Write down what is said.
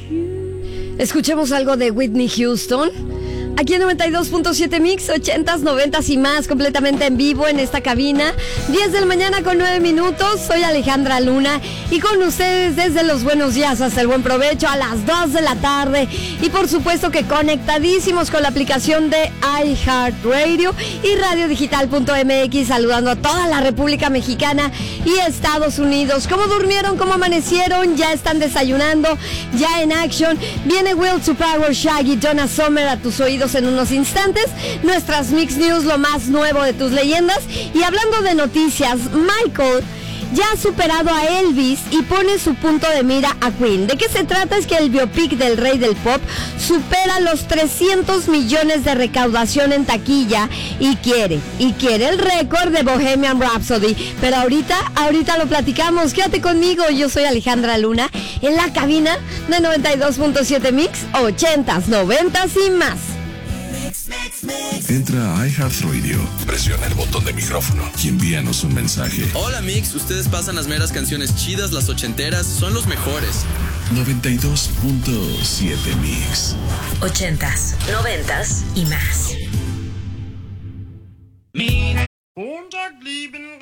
Escuchemos algo de Whitney Houston. Aquí en 92.7 Mix, 80s, 90s y más, completamente en vivo en esta cabina. 10 de la mañana con 9 minutos. Soy Alejandra Luna y con ustedes desde los buenos días hasta el buen provecho a las 2 de la tarde. Y por supuesto que conectadísimos con la aplicación de iHeartRadio y radiodigital.mx, saludando a toda la República Mexicana y Estados Unidos. ¿Cómo durmieron? ¿Cómo amanecieron? ¿Ya están desayunando? ¿Ya en action? Viene Will to Power, Shaggy, Donna Summer a tus oídos en unos instantes, nuestras Mix News, lo más nuevo de tus leyendas. Y hablando de noticias, Michael ya ha superado a Elvis y pone su punto de mira a Queen. ¿De qué se trata? Es que el biopic del rey del pop supera los 300 millones de recaudación en taquilla y quiere el récord de Bohemian Rhapsody. Pero ahorita lo platicamos. Quédate conmigo, yo soy Alejandra Luna en la cabina de 92.7 Mix, 80s, 90s y más. Entra a iHeartRadio, presiona el botón de micrófono y envíanos un mensaje. Hola Mix, ustedes pasan las meras canciones chidas, las ochenteras, son los mejores. 92.7 Mix. 80s, 90s y más. Mira.